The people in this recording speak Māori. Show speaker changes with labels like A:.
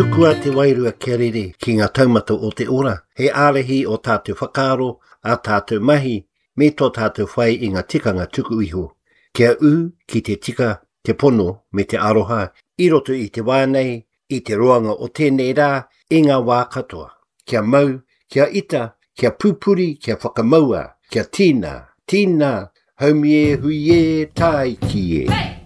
A: Tukua te wairua kerere ki ngā taumata o te ora. He ārehi o tātou whakaaro, a tātou mahi, me tō tātou whai i ngā tikanga tuku iho. Kia ki te tika, te pono me te aroha, i roto i te wānei, i te roanga o tēnei rā, i ngā wā katoa. Kia mau, kia ita, kia pupuri, kia whakamaua, kia tīna, haumie huie tai ki e. Hey!